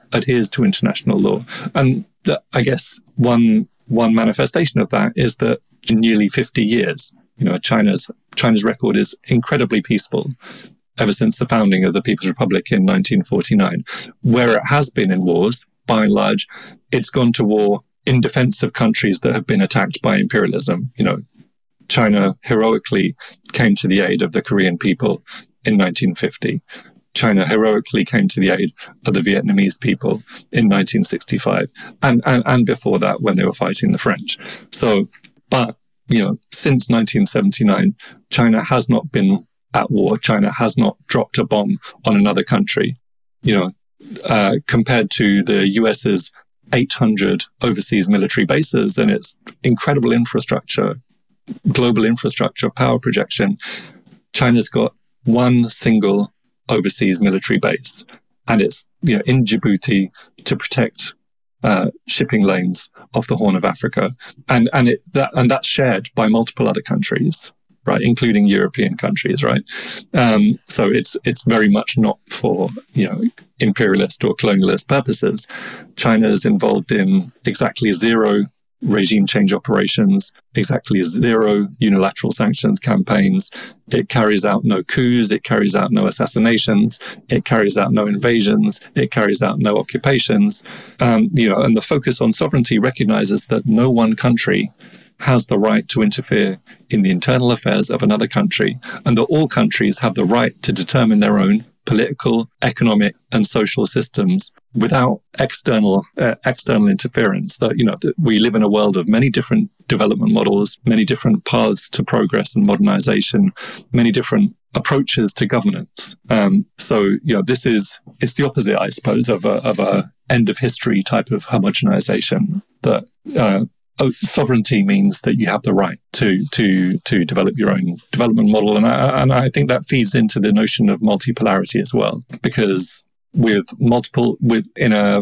adheres to international law. And I guess one manifestation of that is that in nearly 50 years, China's record is incredibly peaceful ever since the founding of the People's Republic in 1949. Where it has been in wars, by and large, it's gone to war in defense of countries that have been attacked by imperialism. China heroically came to the aid of the Korean people in 1950. China heroically came to the aid of the Vietnamese people in 1965, and before that when they were fighting the French. But since 1979, China has not been at war. China has not dropped a bomb on another country. Compared to the US's 800 overseas military bases and its incredible infrastructure, global infrastructure, power projection, China's got one single overseas military base, and it's in Djibouti to protect shipping lanes off the Horn of Africa, and that's shared by multiple other countries, right, including European countries, right? So it's very much not for imperialist or colonialist purposes. China is involved in exactly zero regime change operations, exactly zero unilateral sanctions campaigns. It carries out no coups, it carries out no assassinations, it carries out no invasions, it carries out no occupations. And the focus on sovereignty recognizes that no one country has the right to interfere in the internal affairs of another country, and that all countries have the right to determine their own political, economic, and social systems without external interference. That we live in a world of many different development models, many different paths to progress and modernization, many different approaches to governance. It's the opposite, I suppose, of a end of history type of homogenization. That sovereignty means that you have the right to develop your own development model, and I think that feeds into the notion of multipolarity as well, because in a